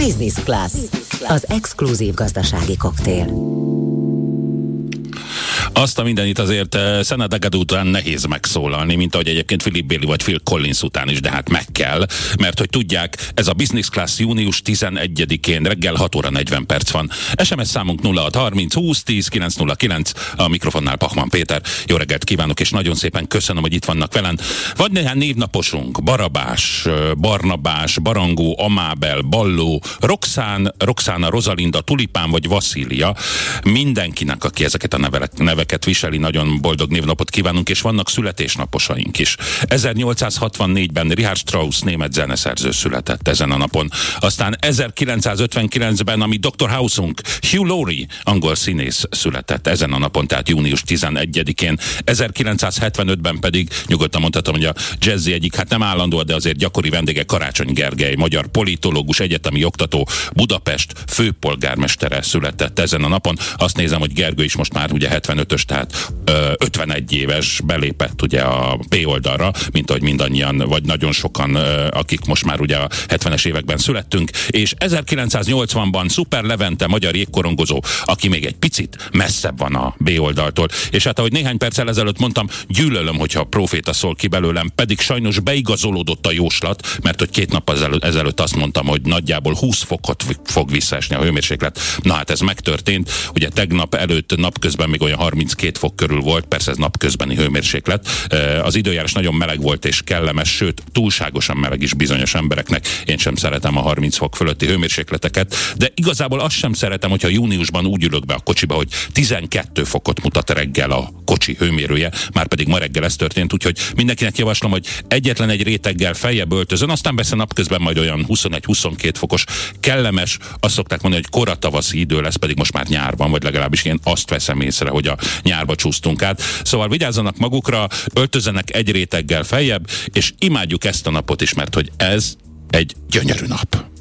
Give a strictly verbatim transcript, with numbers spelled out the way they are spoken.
Business Class, az exkluzív gazdasági koktél. Azt a mindenit azért Senna Degadu után nehéz megszólalni, mint ahogy egyébként Philip Bailey vagy Phil Collins után is, de hát meg kell, mert hogy tudják, ez a Business Class június tizenegyedikén reggel hat óra negyven perc van. es em es számunk nulla hat harminc húsz tíz kilenc nulla kilenc, a mikrofonnál Pachman Péter. Jó reggelt kívánok, és nagyon szépen köszönöm, hogy itt vannak velem. Vagy néhány névnaposunk: Barabás, Barnabás, Barangó, Amábel, Balló, Roxán, Roxána, Rosalinda, Tulipán vagy Vaszília. Mindenkinek, aki ezeket a nevek, neveket viseli, nagyon boldog névnapot kívánunk, és vannak születésnaposaink is. ezernyolcszázhatvannégyben Richard Strauss német zeneszerző született ezen a napon. Aztán ezerkilencszázötvenkilencben, ami doktor House-unk, Hugh Laurie, angol színész született ezen a napon, tehát június tizenegyedikén. ezerkilencszázhetvenötben pedig nyugodtan mondhatom, hogy a jazzy egyik, hát nem állandó, de azért gyakori vendége Karácsony Gergely, magyar politológus, egyetemi oktató, Budapest főpolgármestere született ezen a napon. Azt nézem, hogy Gergő is most már ugye hetvenötös, tehát ö, ötvenegy éves, belépett ugye a B oldalra, mint ahogy mindannyian, vagy nagyon sokan, ö, akik most már ugye a hetvenes években születtünk, és ezerkilencszáznyolcvanban Szuper Levente, magyar jégkorongozó, aki még egy picit messzebb van a B oldaltól. És hát ahogy néhány perccel ezelőtt mondtam, gyűlölöm, hogyha a proféta szól ki belőlem, pedig sajnos beigazolódott a jóslat, mert hogy két nap ezelőtt, ezelőtt azt mondtam, hogy nagyjából húsz fokot fog visszaesni a hőmérséklet. Na hát ez megtörtént, ugye tegnap előtt napközben még olyan harminckét fok körül volt, persze ez napközbeni hőmérséklet. Az időjárás nagyon meleg volt és kellemes, sőt túlságosan meleg is bizonyos embereknek. Én sem szeretem a harminc fok fölötti hőmérsékleteket, de igazából azt sem szeretem, hogyha júniusban úgy ülök be a kocsiba, hogy tizenkét fokot mutat reggel a kocsi hőmérője, már pedig ma reggel ez történt, úgyhogy mindenkinek javaslom, hogy egyetlen egy réteggel feljebb öltözön, aztán persze napközben majd olyan huszonegy-huszonkét fokos, kellemes, azt szokták mondani, hogy koratavaszi idő lesz, pedig most már nyár van, vagy legalábbis én azt veszem észre, hogy a nyárba csúsztunk át. Szóval vigyázzanak magukra, öltözzenek egy réteggel feljebb, és imádjuk ezt a napot is, mert hogy ez egy gyönyörű nap.